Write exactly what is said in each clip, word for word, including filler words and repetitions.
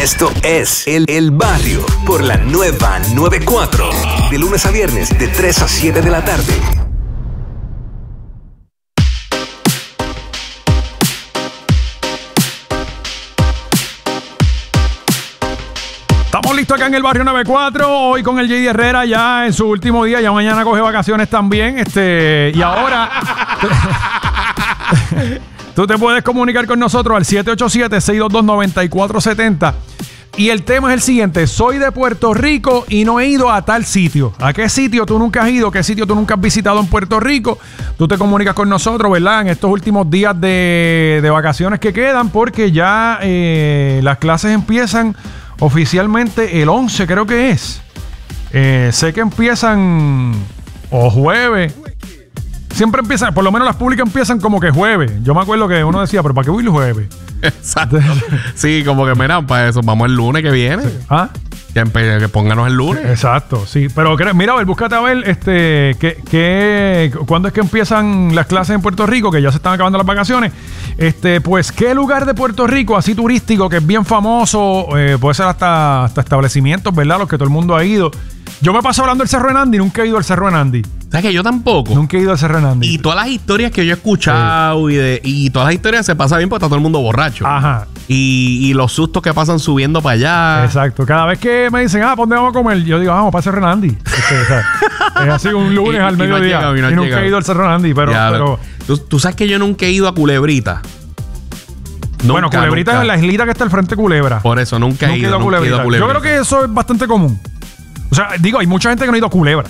Esto es El, el Barrio por la nueva noventa y cuatro. De lunes a viernes, de tres a siete de la tarde. Estamos listos acá en el Barrio noventa y cuatro, hoy con el J D Herrera ya en su último día, ya mañana coge vacaciones también, este, y ahora tú te puedes comunicar con nosotros al siete ocho siete, seis dos dos, nueve cuatro siete cero y el tema es el siguiente: soy de Puerto Rico y no he ido a tal sitio. ¿A qué sitio tú nunca has ido? ¿Qué sitio tú nunca has visitado en Puerto Rico? Tú te comunicas con nosotros, ¿verdad? En estos últimos días de, de vacaciones que quedan, porque ya eh, las clases empiezan oficialmente el once, creo que es. Eh, sé que empiezan o jueves. Siempre empiezan, por lo menos las públicas empiezan como que jueves. Yo me acuerdo que uno decía, pero ¿para qué voy el jueves? Exacto. Sí, como que miran para eso. Vamos el lunes que viene. Sí. ¿Ah? Que, empe- que pónganos el lunes. Exacto, sí. Pero mira, a ver, búscate a ver este, que, que, cuándo es que empiezan las clases en Puerto Rico, que ya se están acabando las vacaciones. Este, pues, ¿qué lugar de Puerto Rico así turístico que es bien famoso? Eh, puede ser hasta, hasta establecimientos, ¿verdad? Los que todo el mundo ha ido. Yo me paso hablando del Cerro de Nandi, nunca he ido al Cerro de Nandi. ¿Sabes que yo tampoco? Nunca he ido al Cerro de Nandi. Y todas las historias que yo he escuchado, sí. y, de, y todas las historias se pasa bien porque está todo el mundo borracho. Ajá. Y, y los sustos que pasan subiendo para allá. Exacto. Cada vez que me dicen, ah, ¿para dónde vamos a comer? Yo digo, vamos para el Cerro de Nandi. Este, o sea, es así un lunes y, al y mediodía. No llegado, y, no y nunca llegado. he ido al Cerro de Nandi, pero... Ya, pero ¿Tú, tú sabes que yo nunca he ido a Culebrita. Nunca, bueno, Culebrita nunca. es la islita que está al frente de Culebra. Por eso, nunca, nunca he ido, ido a nunca he ido a Culebrita. Culebrita. Yo creo que eso es bastante común. O sea, digo, hay mucha gente que no ha ido a Culebra.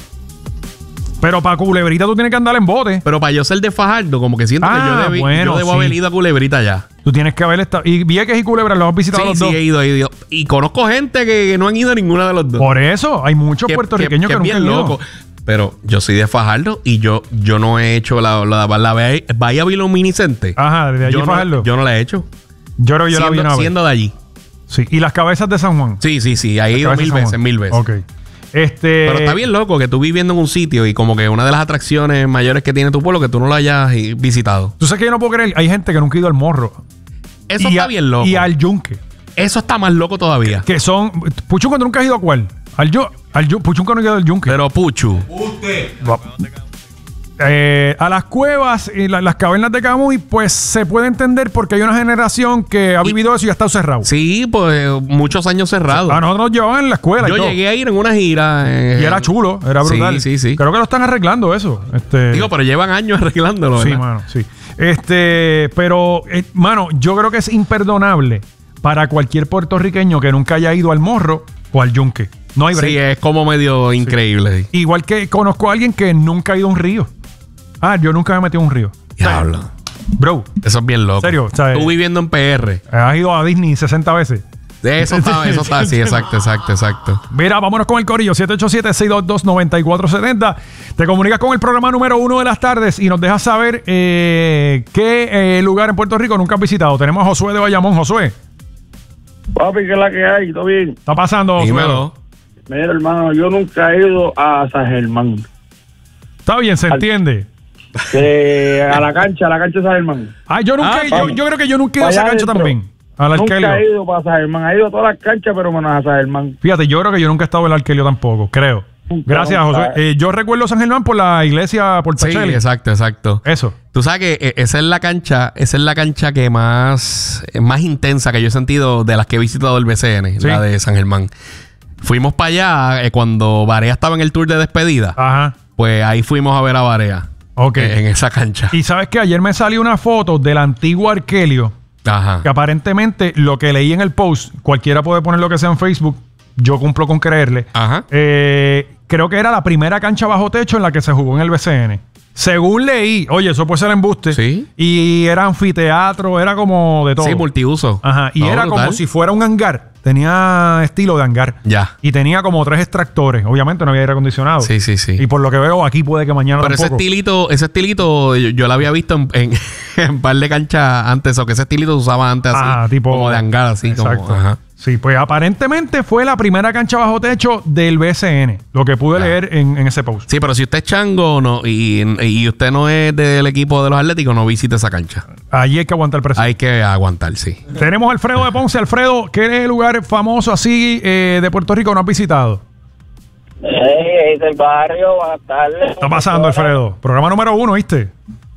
Pero para Culebrita tú tienes que andar en bote. Pero para yo ser de Fajardo, como que siento Ah, que yo, debí, bueno, yo debo sí. haber ido a Culebrita ya. Tú tienes que haber estado... Y Vieques y Culebra los has visitado Sí, los sí, dos. he ido, he ido. Y conozco gente que, que no han ido a ninguna de los dos. Por eso, hay muchos puertorriqueños que, que, que nunca han ido. Loco. Pero yo soy de Fajardo y yo, yo no he hecho la, la, la, la Bahía Bioluminiscente. Ajá, de allí yo Fajardo. No, yo no la he hecho. Yo creo que yo siendo, la vi una vez. Siendo de allí. Sí. ¿Y las cabezas de San Juan? Sí, sí, sí. Ahí he ido mil veces, mil veces. Ok. Este... Pero está bien loco que tú viviendo en un sitio y como que una de las atracciones mayores que tiene tu pueblo que tú no lo hayas visitado. Tú sabes que yo no puedo creer. Hay gente que nunca ha ido al Morro. Eso y está a, bien loco. Y al Yunque. Eso está más loco todavía. Que son... Puchunco, ¿tú nunca has ido a cuál? Al yo, al yo, Puchunco no ha ido al Yunque. Pero Puchu. Eh, a las cuevas y la, las cavernas de Camuy, pues se puede entender porque hay una generación que ha Y, vivido eso y ha estado cerrado. Sí, pues muchos años cerrados. A nosotros nos llevaban en la escuela. Yo y todo. llegué a ir en una gira. Eh, y era chulo, era brutal. Sí, sí, sí. Creo que lo están arreglando eso. Este... Digo, pero llevan años arreglándolo, Sí, ¿verdad? mano, sí. Este, pero, eh, mano, yo creo que es imperdonable para cualquier puertorriqueño que nunca haya ido al Morro o al Yunque. No hay break. Sí, es como medio increíble. Sí. Igual que conozco a alguien que nunca ha ido a un río. Ah, yo nunca me he metido a un río. Diablo. Bro. Eso es bien loco. ¿En serio? O sea, tú viviendo en P R. Has ido a Disney sesenta veces. Eso está, eso está, sí, exacto, exacto, exacto. Mira, vámonos con el corillo. siete ocho siete, seis dos dos, nueve cuatro siete cero. Te comunicas con el programa número uno de las tardes y nos dejas saber eh, qué eh, lugar en Puerto Rico nunca has visitado. Tenemos a Josué de Bayamón. Josué. Papi, ¿qué es la que hay? ¿Todo bien? Está pasando, Josué. Dímelo. Mira, hermano, yo nunca he ido a San Germán. Está bien, se Al- entiende. Que a la cancha, a la cancha de San Germán. Ah, yo nunca Ah, he- yo, vamos. yo creo que yo nunca he ido a Allá esa cancha adentro. también. Al Nunca Arkelio. he ido para San Germán. He ido a todas las canchas, pero menos a San Germán. Fíjate, yo creo que yo nunca he estado en el Arkelio tampoco, creo. Nunca, Gracias, nunca. Josué. Eh, yo recuerdo San Germán por la iglesia Sí, Portacelli. exacto, exacto. Eso. Tú sabes que eh, esa es la cancha, esa es la cancha que más, eh, más intensa que yo he sentido de las que he visitado el B C N, Sí. la de San Germán. Fuimos para allá eh, cuando Barea estaba en el tour de despedida. Ajá. Pues ahí fuimos a ver a Barea. Ok. eh, en esa cancha. Y sabes que ayer me salió una foto del antiguo Arkelio. Ajá. Que aparentemente lo que leí en el post, cualquiera puede poner lo que sea en Facebook, yo cumplo con creerle. Ajá. Eh, creo que era la primera cancha bajo techo en la que se jugó en el B C N. Según leí, oye, eso puede ser embuste. Sí. Y era anfiteatro, era como de todo. Sí, multiuso. Ajá. Y No, era brutal. como si fuera un hangar. Tenía estilo de hangar. Ya. Y tenía como tres extractores. Obviamente no había aire acondicionado. Sí, sí, sí. Y por lo que veo, aquí puede que mañana Pero ese tampoco. estilito, ese estilito, yo, yo lo había visto en, en, en un par de canchas antes, o que ese estilito se usaba antes así. Ah, tipo- como de hangar, así. Exacto. Como, ajá. Sí, pues aparentemente fue la primera cancha bajo techo del B C N, lo que pude Ah. leer en, en ese post. Sí, pero si usted es chango no, y, y usted no es del equipo de los Atléticos, no visite esa cancha. Allí hay que aguantar presión. Hay que aguantar, sí. Tenemos a Alfredo de Ponce. Alfredo, ¿qué lugar famoso así eh, de Puerto Rico no has visitado? Hey, es del barrio, buenas tardes. ¿Qué está pasando, Alfredo? Programa número uno, ¿viste?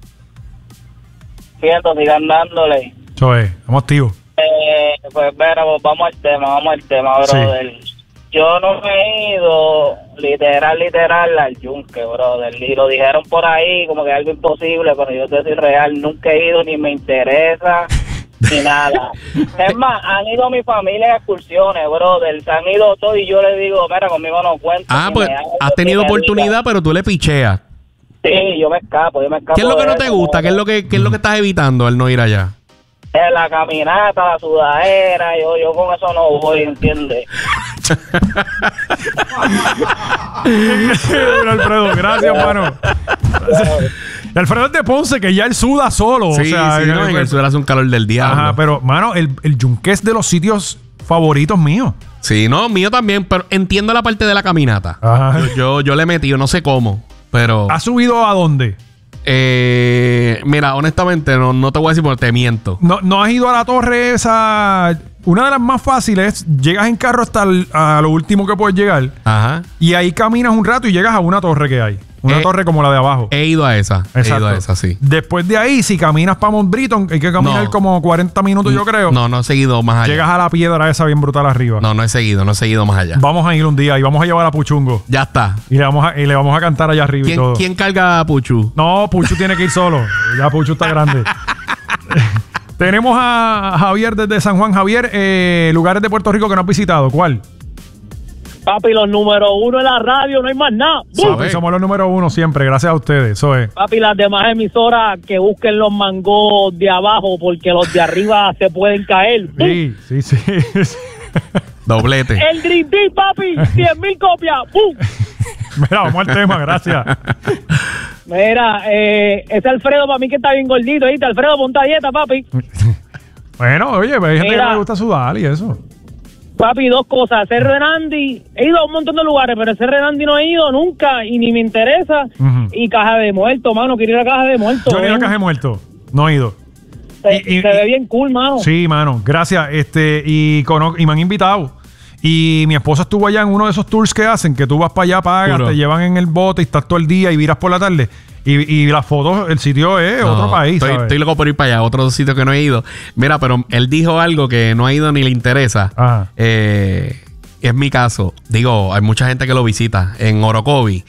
Siento, sigan dándole. Eso es, estamos activos. Eh, pues, mira, pues, vamos al tema, vamos al tema, Sí. brother. Yo no he ido literal, literal al yunque, brother. Y lo dijeron por ahí como que algo imposible, pero yo te soy real. Nunca he ido, ni me interesa, ni nada. Es más, han ido mi familia a excursiones, brother. Se han ido todos y yo les digo, mira, conmigo no cuento. Ah, ni pues me hagas, has ni tenido me oportunidad, digas. pero tú le picheas. Sí, yo me escapo, yo me escapo. ¿Qué es lo que de no te eso, gusta? ¿Qué es lo que, qué es lo que estás evitando al no ir allá? Eh, la caminata, la sudadera, yo, yo con eso no voy, ¿entiendes? Alfredo, gracias, mano. Alfredo es de Ponce, que ya él suda solo. Sí, o sea, sí, no, en el sur hace un calor del diablo. Ajá, pero, mano, el, el yunque es de los sitios favoritos míos. Sí, no, mío también, pero entiendo la parte de la caminata. Ajá. Yo, yo, yo le he metido, no sé cómo, pero... ¿Has subido a dónde? Eh, mira, honestamente, no, no te voy a decir porque te miento. ¿No, no has ido a la torre esa? Una de las más fáciles, llegas en carro hasta el- a lo último que puedes llegar Ajá. y ahí caminas un rato y llegas a una torre que hay. Una Eh, torre como la de abajo. He ido a esa. He ido a esa, sí. Después de ahí, si caminas para Mount Britton, hay que caminar No. como cuarenta minutos, yo creo. No, no he seguido más allá. Llegas a la piedra esa bien brutal arriba. No, no he seguido, no he seguido más allá. Vamos a ir un día y vamos a llevar a Puchungo. Ya está. Y le vamos a, y le vamos a cantar allá arriba y ¿Quién, todo. ¿quién carga a Puchu? No, Puchu tiene que ir solo. Ya Puchu está grande. Tenemos a Javier desde San Juan. Javier, eh, lugares de Puerto Rico que no has visitado. ¿Cuál? Papi, los número uno en la radio, no hay más nada. Sí. Papi, somos los número uno siempre. Gracias a ustedes. Eso es. Papi, las demás emisoras que busquen los mangos de abajo porque los de arriba se pueden caer. Sí, sí, sí. Doblete. El Green Tea, papi, cien mil copias. ¡Bum! Mira, vamos al tema. Gracias. Mira, eh, ese Alfredo para mí que está bien gordito, ¿viste? Alfredo, ponte a dieta, papi. Bueno, oye, hay gente que Mira. le gusta sudar y eso. Papi, dos cosas. Cerro de Nandi, he ido a un montón de lugares, pero Cerro de Nandi no he ido nunca y ni me interesa. Ujú. Y Caja de Muertos, mano, quiero ir a Caja de Muertos. Yo ni a ven. Caja de Muerto. No he ido. Se, y- y- se ve bien cool, mano. Sí, mano, gracias. Este, y, cono- y me han invitado. Y mi esposa estuvo allá en uno de esos tours que hacen, que tú vas para allá, pagas, Puro. te llevan en el bote y estás todo el día y viras por la tarde. Y, y las fotos, el sitio es No, otro país, Estoy, ¿sabes? estoy loco por ir para allá, otro sitio que no he ido. Mira, pero él dijo algo que no ha ido ni le interesa. Ajá. Eh, es mi caso. Digo, hay mucha gente que lo visita. En Orocovi.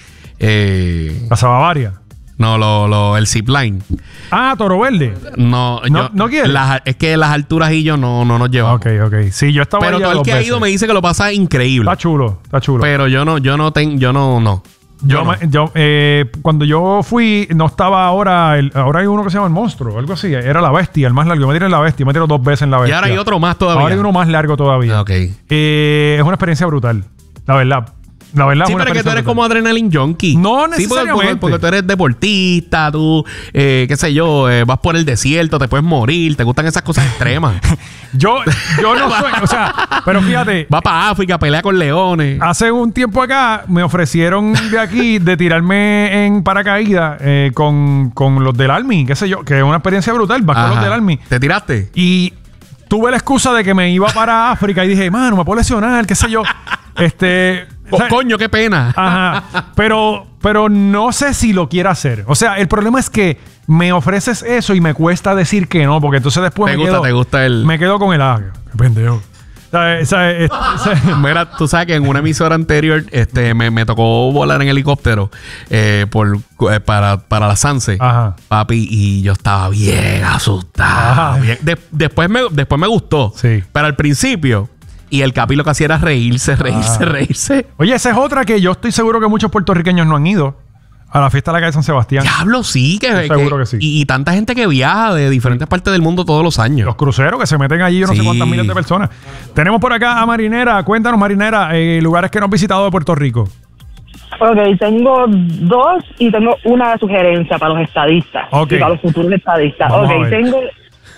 Eh, La Bavaria. no, lo, lo, el zipline. Ah, Toro Verde. No, No- yo- ¿no quieres? las- es que las alturas y yo no, no nos llevamos. Ok, ok. Sí, yo estaba Pero allá todo el dos que ha veces. ido me dice que lo pasa increíble. Está chulo, está chulo. Pero yo no, yo no tengo, yo no, no. Yo, Yo no. me- yo, eh, cuando yo fui, no estaba ahora, el- ahora hay uno que se llama el monstruo, algo así. Era la bestia, el más largo. Yo me tiré en la bestia, me tiré dos veces en la Y bestia. ahora hay otro más todavía. Ahora hay uno más largo todavía. Ah, ok. Eh, es una experiencia brutal, la verdad. La verdad Sí, es una pero es que tú experiencia eres brutal. como adrenaline junkie. No Sí, porque- necesariamente. porque, porque tú eres deportista, tú, eh, qué sé yo, eh, vas por el desierto, te puedes morir, te gustan esas cosas extremas. Yo, yo no soy, o sea, pero fíjate, Va para África, pelea con leones. hace un tiempo acá me ofrecieron de aquí de tirarme en paracaídas eh, con, con los del Army, qué sé yo, que es una experiencia brutal, vas con los Ajá. del Army. ¿Te tiraste? Y tuve la excusa de que me iba para África y dije, mano, me puedo lesionar, qué sé yo. Este. Co- o sea, coño, qué pena. Ajá. Pero, pero no sé si lo quiera hacer. O sea, el problema es que me ofreces eso y me cuesta decir que no, porque entonces después Te me gusta, quedo. te gusta el- Me quedo con el ah, qué pendejo. ¿Sabes? ¿Sabes? ¿Sabes? Mira, tú sabes que en una emisora anterior este, me, me tocó volar en helicóptero eh, por, eh, para, para la Sanse, Ajá. papi, y yo estaba bien asustado. Ajá. bien- de- después, me, después me gustó, Sí. pero al principio, y el capi lo que hacía era reírse, reírse, Ah. reírse. Oye, esa es otra que yo estoy seguro que muchos puertorriqueños no han ido a la fiesta de la calle San Sebastián. Diablo, sí, que, Seguro que sí. Y, y tanta gente que viaja de diferentes partes del mundo todos los años. Los cruceros que se meten allí, yo no sé Sí. cuántas miles de personas. Tenemos por acá a Marinera. Cuéntanos, Marinera, eh, lugares que no has visitado de Puerto Rico. Ok, tengo dos y tengo una sugerencia para los estadistas Ok. y para los futuros estadistas. Vamos a Ok, ver. tengo,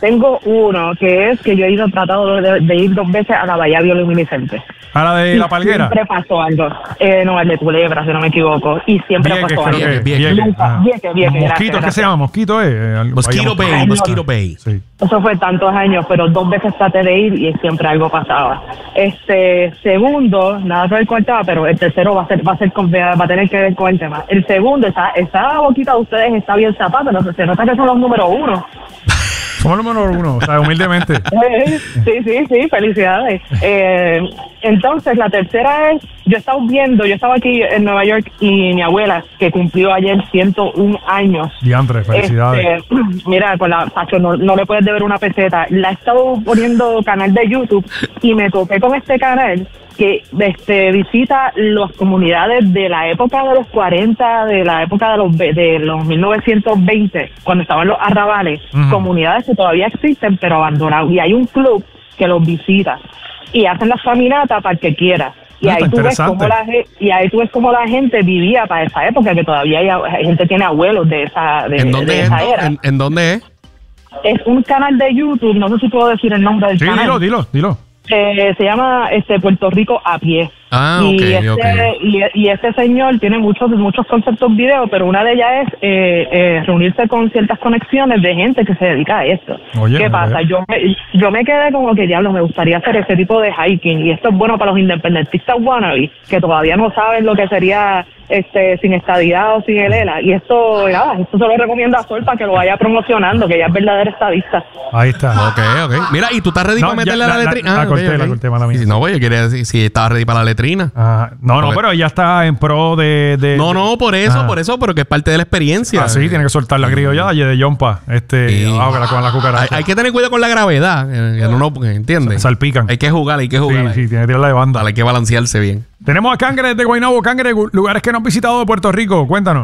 Tengo uno que es que yo he ido tratado de, de ir dos veces a la bahía bioluminiscente. ¿A la de Y la Palguera? Siempre pasó algo. Eh, no, el de Culebra, si no me equivoco. Y siempre Vieques, pasó creo algo. que. Vieques, Vieques. Nunca. Ah. Vieques, Vieques, Mosquito, gracias, ¿qué se gracias. llama? Mosquito, eh. Mosquito Bay, Ay, Mosquito Bay. Sí. Eso fue tantos años, pero dos veces traté de ir y siempre algo pasaba. Este segundo, nada que ver con el tema, pero el tercero va a ser, va a ser con- va a tener que ver con el tema. El segundo, esa, esa boquita de ustedes está bien zapada, no se nota que son los número uno. Somos el número uno, o sea, humildemente. Eh, Sí, sí, sí, felicidades. Eh, entonces, la tercera es, yo estaba viendo, yo estaba aquí en Nueva York y mi abuela, que cumplió ayer ciento un años. Diantre, felicidades. Este, mira, con la Pacho, no, no le puedes deber una peseta. La he estado poniendo canal de YouTube y me topé con este canal que este visita las comunidades de la época de los cuarenta, de la época de los ve- de los mil novecientos veinte, cuando estaban los arrabales, Ujú. comunidades que todavía existen pero abandonadas, y hay un club que los visita y hacen las caminatas para el que quiera. Y Ah, ahí, está tú ves interesante. cómo la, ge- y ahí tú ves cómo la gente vivía para esa época, que todavía hay, hay gente tiene abuelos de esa, de, ¿En dónde de es? esa era. ¿En, en dónde es? Es un canal de YouTube, no sé si puedo decir el nombre del Sí, canal. dilo, dilo, dilo. Eh, se llama este Puerto Rico a pie. Ah, y, ok, este, ok. y, y este señor tiene muchos muchos conceptos video, pero una de ellas es eh, eh, reunirse con ciertas conexiones de gente que se dedica a esto. Oye, ¿Qué pasa? oye. Yo me, yo me quedé como que, diablo, me gustaría hacer ese tipo de hiking, y esto es bueno para los independentistas wannabe, que todavía no saben lo que sería este sin estadidad o sin el E L A, y esto, nada, esto se lo recomiendo a Sol para que lo vaya promocionando, que ella es verdadera estadista. Ahí está. Ok, ok. Mira, ¿y tú estás ready No, para meterle ya, a la la- la- letrina? la Ah, corté, ok, ok. la corté, mala mía. Sí, no, pues yo quería decir si estaba ready para la letrina. Ajá. No, no, Ok. pero ella está en pro de. de No, no, por eso, Ah. por eso, pero que es parte de la experiencia. Ah, sí, tiene que soltar la criolla de Yompa. Este, Sí. abajo, que la con la Hay, cucaracha. hay que tener cuidado con la gravedad, eh, que no, no, porque, ¿entiendes? Salpican. Hay que jugar, hay que Sí, jugar. sí, tiene que tirarla de banda. Vale, hay que balancearse bien. Tenemos a Cangre de Guaynabo. Cangre, gu- lugares que no has visitado de Puerto Rico. Cuéntanos.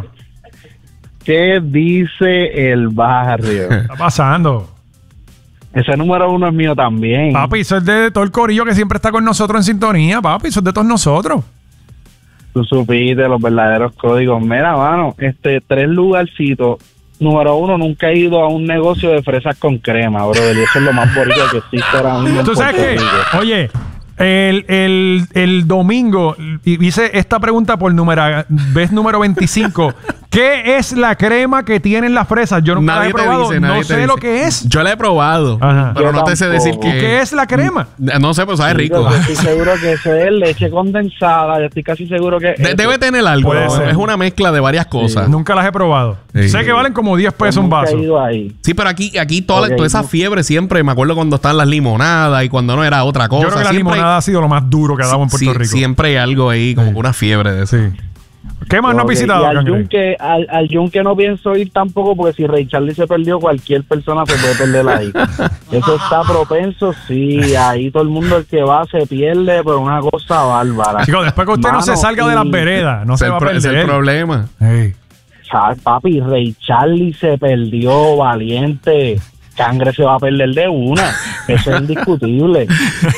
¿Qué dice el barrio? ¿Qué está pasando? Ese número uno es mío también. Papi, eso es de todo el corillo que siempre está con nosotros en sintonía, papi. Eso es de todos nosotros. Tú supiste los verdaderos códigos. Mira, mano, este, tres lugarcitos. Número uno, nunca he ido a un negocio de fresas con crema, brother. Y eso es lo más bonito que existe ahora mismo en ¿Tú sabes Puerto qué? Rico. Oye, el, el, el domingo y- hice esta pregunta por número, vez número veinticinco. ¿Qué es la crema que tienen las fresas? Yo nunca la Nadie he te probado. dice, no nadie te sé dice. lo que es. Yo la he probado, Ajá. pero Yo no te sé decir tampoco. qué ¿Qué es la crema? No sé, pero sabe Sí, rico. Yo estoy seguro que eso es leche condensada. Yo estoy casi seguro que. De- eso. debe tener algo. Puede ¿no? ser. Es una mezcla de varias cosas. Nunca las he probado. Sí. Sé que valen como diez Yo pesos un nunca vaso. he ido ahí. Sí, pero aquí, aquí toda, la- Ok, toda esa no. fiebre siempre, me acuerdo cuando estaban las limonadas y cuando no era otra cosa. Yo creo que la siempre hay- limonada ha sido lo más duro que ha dado en Puerto sí, Rico. Siempre hay algo ahí, como que una fiebre de eso. Sí. ¿Qué más no has Ok, visitado, y al Cangre? yunque, al, al yunque no pienso ir tampoco, porque si Ray Charlie se perdió, cualquier persona se puede perder ahí. Eso está propenso, sí, ahí todo el mundo el que va se pierde, pero una cosa bárbara. Chicos, después que usted no se Mano, salga de las y- veredas, no Ese se es va a el pro- ese perder. es el problema. Ey. Cha- Papi, Ray Charlie se perdió, valiente. Cangre se va a perder de una. Eso es indiscutible.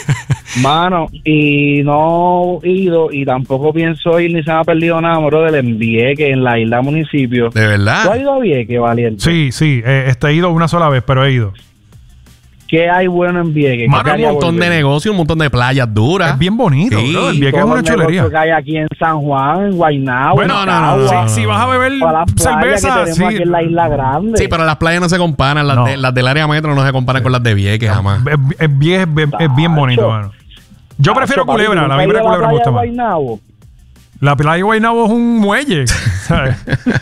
Mano, y no he ido y tampoco pienso ir ni se me ha perdido nada, bro, del en Vieques, en la isla municipio. De ¿Tú has verdad. ido a Vieques, valiente? Sí, sí. Eh, este, he ido una sola vez, pero he ido. ¿Qué hay bueno en Vieques? ¿Qué Mano, Un haría montón de volver? negocios, un montón de playas duras. Es bien bonito, Sí. bro. El Vieques es Todos una los chulería. negocios que hay aquí en San Juan, en Guaynabo, Bueno, en no, no, no, Cagua, no, Si, si vas a beber para las playas cerveza, que tenemos sí. aquí en la Isla Grande. Sí, pero las playas no se comparan. Las, No. de- las del área metro no se comparan con las de Vieques jamás. Es, es bien, es, es bien bonito, Tacho. mano. Yo prefiero Tacho, papi, Culebra, la ¿nunca has vibra de ido a Culebra me gusta playa más. de Guaynabo? La playa de Guaynabo es un muelle, ¿sabes?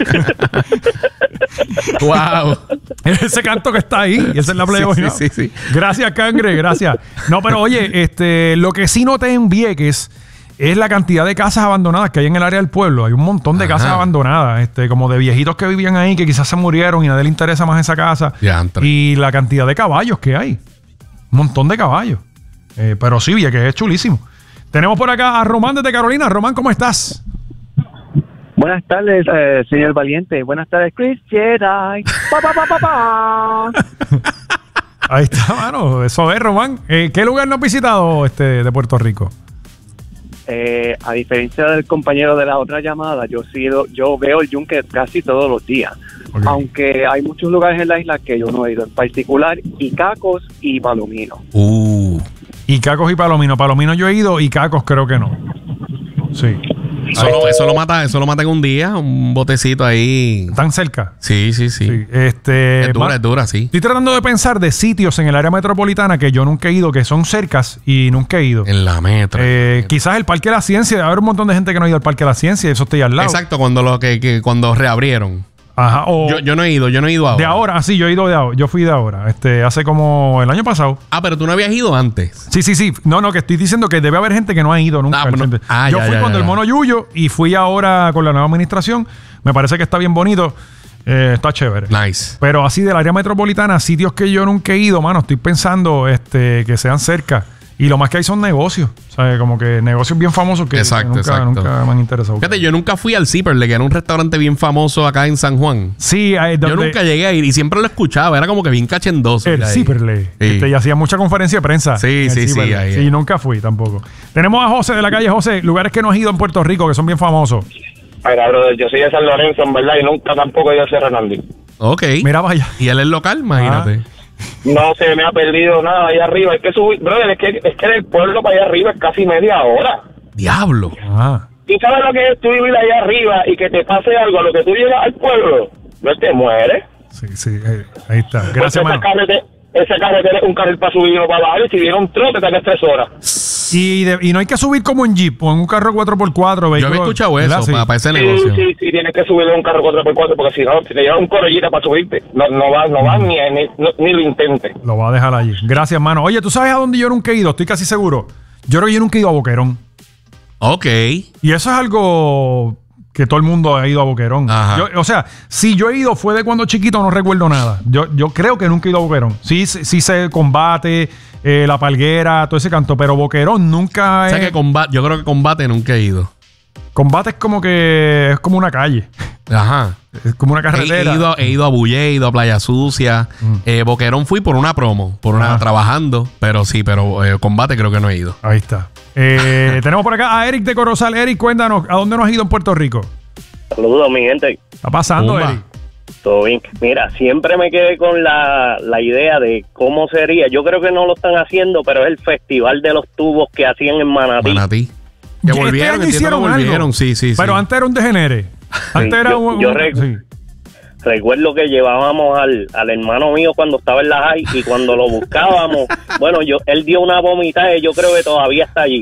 ¡Wow! Ese canto que está ahí, esa es la playa de Sí, Guaynabo. sí, sí, sí. Gracias, Cangre, gracias. No, pero oye, este, lo que sí noté en Vieques es la cantidad de casas abandonadas que hay en el área del pueblo. Hay un montón de Ajá. casas abandonadas, este, como de viejitos que vivían ahí, que quizás se murieron y a nadie le interesa más esa casa. Diantre. Y la cantidad de caballos que hay. Un montón de caballos. Eh, pero sí, Vieques es chulísimo. Tenemos por acá a Román desde Carolina. Román, ¿cómo estás? Buenas tardes, eh, señor Valiente. Buenas tardes, Chris Jedi. Pa, pa, pa, pa, pa. Ahí está, mano. Eso es, Román. Eh, ¿Qué lugar no has visitado este, de Puerto Rico? eh, a diferencia del compañero de la otra llamada, yo sido, yo veo el yunque casi todos los días. Okay. Aunque hay muchos lugares en la isla que yo no he ido, en particular Icacos y Palomino. Uh. Y Cacos y Palomino. Palomino yo he ido y Cacos creo que no. Sí. Eso lo, eso lo mata, eso lo mata en un día, un botecito ahí. ¿Tan cerca? Sí, sí, sí. Sí. Este, Es dura, va- es dura, sí. Estoy tratando de pensar de sitios en el área metropolitana que yo nunca he ido, que son cercas y nunca he ido. En la metro. Eh, quizás el Parque de la Ciencia. Debe haber un montón de gente que no ha ido al Parque de la Ciencia y eso está ahí al lado. Exacto, cuando lo que, que cuando reabrieron. Ajá. O Yo, yo no he ido, yo no he ido ahora. de ahora, sí, yo he ido de ahora. Yo fui de ahora. Este, hace como el año pasado. Ah, pero tú no habías ido antes. Sí, sí, sí. No, no, que estoy diciendo que debe haber gente que no ha ido nunca. Ah, al pero no- centro. ah, yo ya, fui ya, cuando ya, el ya. mono Yuyo y fui ahora con la nueva administración. Me parece que está bien bonito. Eh, está chévere. Nice. Pero así del área metropolitana, sitios que yo nunca he ido, mano, estoy pensando este, que sean cerca. Y lo más que hay son negocios. O sea, como que negocios bien famosos que, Exacto, que nunca, exacto. nunca me han interesado. Fíjate, yo nunca fui al Zipperle, que era un restaurante bien famoso acá en San Juan. Sí, ahí Yo donde- nunca llegué a ir y siempre lo escuchaba. Era como que bien cachendoso. El ahí. Zipperle. Sí. Este, y hacía mucha conferencia de prensa. Sí, en el sí, sí, Zipperle. ahí, Sí, ahí. nunca fui tampoco. Tenemos a José de la calle José. Lugares que no has ido en Puerto Rico, que son bien famosos. Mira, brother, yo soy de San Lorenzo, en verdad, y nunca tampoco he ido a Cerro Hernández. Ok. Mira, vaya. Y él es local, imagínate. No se me ha perdido nada allá arriba. Hay que subir, brother, es que, es que del pueblo para allá arriba es casi media hora. Diablo. Ah. ¿Tú sabes lo que es tú vivir allá arriba y que te pase algo a lo que tú llegas al pueblo? No te mueres. Sí, sí. eh, ahí está. Gracias, Porque mano. esa carretera, esa carretera es un carril para subir y no para bajar. Y si viene un trote, te haces tres horas. Y, de- y no hay que subir como en Jeep o en un carro cuatro por cuatro. Yo vehículo, había escuchado ¿verdad? eso Sí. para ese Sí, negocio. sí, sí, tienes que subirle un carro cuatro por cuatro porque si no, si te llevas un corollita para subirte, no, no va, no va ni, ni, no- ni lo intentes. Lo voy a dejar allí. Gracias, mano. Oye, ¿tú sabes a dónde yo nunca he ido? Estoy casi seguro. Yo creo que yo nunca he ido a Boquerón. Ok. Y eso es algo que todo el mundo ha ido a Boquerón. Ajá. Yo- o sea, si yo he ido fue de cuando chiquito, no recuerdo nada. Yo, yo creo que nunca he ido a Boquerón. Sí, sí, sí sé combate, eh, la palguera, todo ese canto, pero Boquerón nunca O sea es... que combate, yo creo que combate nunca he ido. Combate es como que es como una calle. Ajá. Es como una He, carretera. he ido, he ido a Bulle, he ido a Playa Sucia. Eh, Boquerón fui por una promo, por una Ah. trabajando, pero sí, pero eh, combate creo que no he ido. Ahí está. Eh, tenemos por acá a Eric de Corozal. Eric, cuéntanos, ¿a dónde nos has ido en Puerto Rico? Saludos, mi gente. ¿Está pasando, Zumba. Eric? Todo bien. Mira, siempre me quedé con la, la idea de cómo sería. Yo creo que no lo están haciendo, pero es el festival de los tubos que hacían en Manatí. Manatí. Que Este volvieron, año entiendo que hicieron volvieron, algo. sí, sí, sí. Pero antes era un degenere. Antes era yo- un... yo un- rec- sí. Recuerdo que llevábamos al, al hermano mío cuando estaba en la high y cuando lo buscábamos, bueno, yo él dio una vomitada y yo creo que todavía está allí.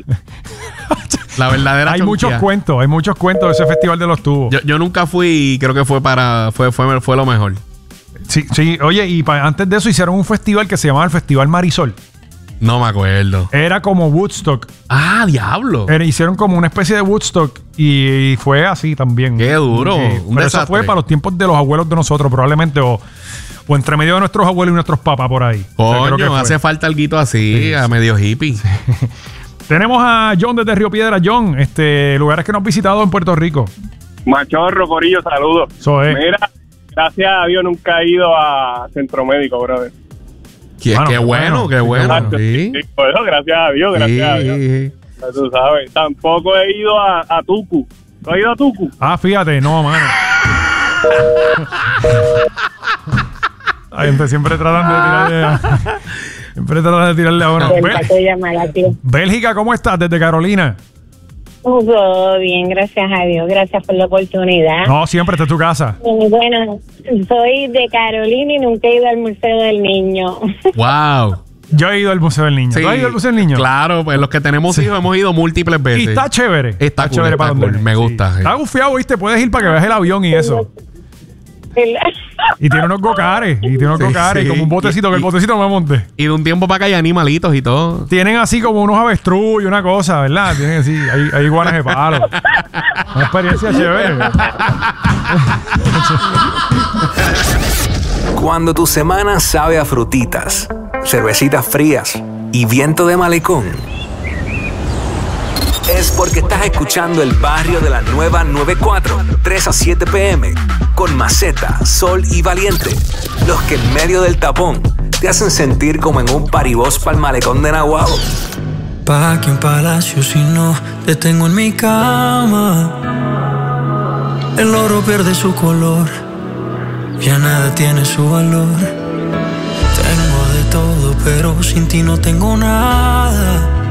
La verdadera Hay chonquía. muchos cuentos, hay muchos cuentos de ese festival de los tubos. Yo, yo nunca fui y creo que fue para fue fue, fue lo mejor. Sí, sí, oye, y pa- antes de eso hicieron un festival que se llamaba el Festival Marisol. No me acuerdo. Era como Woodstock. Ah, diablo. Era- hicieron como una especie de Woodstock y, y fue así también. Qué duro, Sí, un pero eso desastre. fue para los tiempos de los abuelos de nosotros, probablemente, o, o entre medio de nuestros abuelos y nuestros papás por ahí. O sea, creo que Coño, fue. hace falta algo así, Sí, a sí. medio hippie. Tenemos a John desde Río Piedra. John, este, lugares que no has visitado en Puerto Rico. Machorro, Corillo, saludos. Eso es. Mira, gracias a Dios nunca he ido a Centro Médico, brother. Qué, Bueno, qué qué bueno, bueno, qué qué bueno. bueno. Sí. Sí, por eso, gracias a Dios, gracias a Dios. Sí. Ya tú sabes. Tampoco he ido a, a Tucu. ¿Tú has ido a Tucu? Ah, fíjate, no, mano. La gente siempre tratando de tirarle. Siempre tratan de tirarle a uno. Bel- Bélgica, ¿cómo estás? Desde Carolina. Todo bien, gracias a Dios. Gracias por la oportunidad. No, siempre está en tu casa. Y bueno, soy de Carolina y nunca he ido al Museo del Niño. Wow. Yo he ido al Museo del Niño. Sí, ¿Tú has ido al Museo del Niño? Claro, pues los que tenemos hijos hemos ido múltiples veces. Y está chévere. Está cool, chévere está para cool. donde Me gusta, sí. Está gufiado, ¿viste? Puedes ir para que veas el avión y eso. Y tiene unos gocares. Y tiene unos Sí, gocares. sí. Como un botecito, Y- que el y- botecito me monte. Y de un tiempo para acá hay animalitos y todo. Tienen así como unos avestruz y una cosa, ¿verdad? Tienen así, hay, hay iguanas de palo. Una experiencia chévere. Cuando tu semana sabe a frutitas, cervecitas frías y viento de malecón, es porque estás escuchando el barrio de la nueva noventa y cuatro, tres a siete p m, con Maceta, Sol y Valiente, los que en medio del tapón te hacen sentir como en un paribós pa'l malecón de Naguabo. ¿Pa' qué un palacio si no te tengo en mi cama? El oro pierde su color, ya nada tiene su valor. Tengo de todo, pero sin ti no tengo nada.